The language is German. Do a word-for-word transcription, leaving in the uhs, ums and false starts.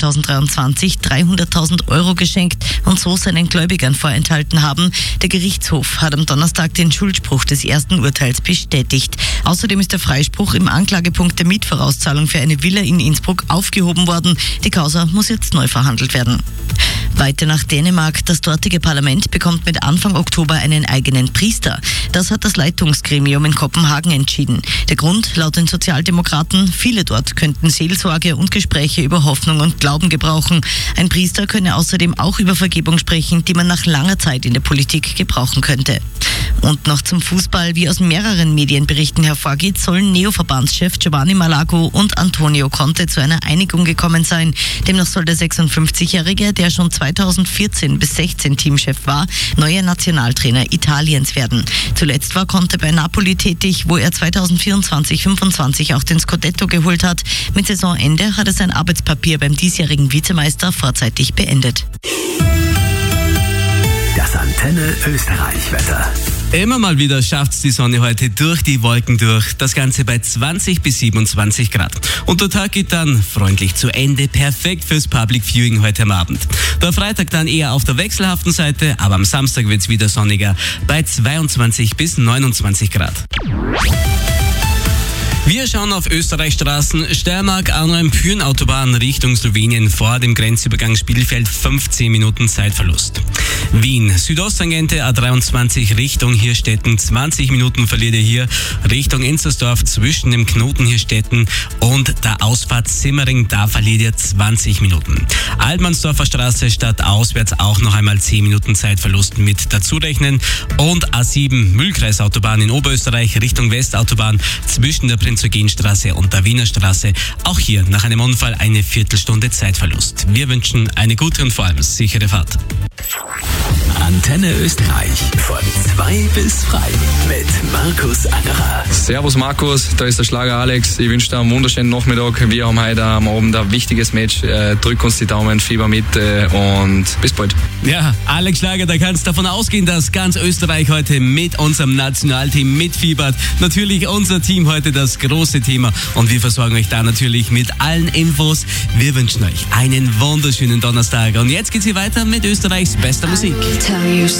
zweitausenddreiundzwanzig dreihunderttausend Euro geschenkt und so seinen Gläubigern vorenthalten haben. Der Gerichtshof hat am Donnerstag den Schuldspruch des ersten Urteils bestätigt. Außerdem ist der Freispruch im Anklagepunkt der Mietvorauszahlung für eine Villa in Innsbruck aufgehoben worden. Die Causa muss jetzt neu verhandelt werden. Weiter nach Dänemark. Das dortige Parlament bekommt mit Anfang Oktober einen eigenen Priester. Das hat das Leitungsgremium in Kopenhagen entschieden. Der Grund, laut den Sozialdemokraten, viele dort könnten Seelsorge und Gespräche über Hoffnung und Glauben gebrauchen. Ein Priester könne außerdem auch über Vergebung sprechen, die man nach langer Zeit in der Politik gebrauchen könnte. Und noch zum Fußball. Wie aus mehreren Medienberichten hervorgeht, sollen Neo-Verbandschef Giovanni Malago und Antonio Conte zu einer Einigung gekommen sein. Demnach soll der sechsundfünfzigjährige, der schon zweitausendvierzehn bis sechzehn Teamchef war, neuer Nationaltrainer Italiens werden. Zuletzt war Conte bei Napoli tätig, wo er zweitausendvierundzwanzig fünfundzwanzig auch den Scudetto geholt hat. Mit Saisonende hat er sein Arbeitspapier beim diesjährigen Vizemeister vorzeitig beendet. Das Antenne Österreich-Wetter. Immer mal wieder schafft's die Sonne heute durch die Wolken durch. Das Ganze bei zwanzig bis siebenundzwanzig Grad. Und der Tag geht dann freundlich zu Ende. Perfekt fürs Public Viewing heute am Abend. Der Freitag dann eher auf der wechselhaften Seite, aber am Samstag wird's wieder sonniger bei zweiundzwanzig bis neunundzwanzig Grad. Wir schauen auf Österreichstraßen. Steiermark, Arnheim-Püren-Autobahn Richtung Slowenien vor dem Grenzübergang Spielfeld fünfzehn Minuten Zeitverlust. Wien, Südosttangente A dreiundzwanzig Richtung Hirstetten, zwanzig Minuten verliert ihr hier Richtung Enzersdorf zwischen dem Knoten Hirstetten und der Ausfahrt Simmering, da verliert ihr zwanzig Minuten. Altmannsdorfer Straße statt auswärts auch noch einmal zehn Minuten Zeitverlust mit dazu rechnen und A sieben Mühlkreisautobahn in Oberösterreich Richtung Westautobahn zwischen der Prinz-Eugen-Straße und der Wiener Straße. Auch hier nach einem Unfall eine Viertelstunde Zeitverlust. Wir wünschen eine gute und vor allem sichere Fahrt. Antenne Österreich von zwei bis frei mit Markus Angerer. Servus Markus, da ist der Schlager Alex. Ich wünsche dir einen wunderschönen Nachmittag. Wir haben heute am Abend ein wichtiges Match. Äh, drück uns die Daumen, Fieber mit äh, und bis bald. Ja, Alex Schlager, da kannst davon ausgehen, dass ganz Österreich heute mit unserem Nationalteam mitfiebert. Natürlich unser Team heute das große Thema und wir versorgen euch da natürlich mit allen Infos. Wir wünschen euch einen wunderschönen Donnerstag und jetzt geht's hier weiter mit Österreichs bester Musik. Tell you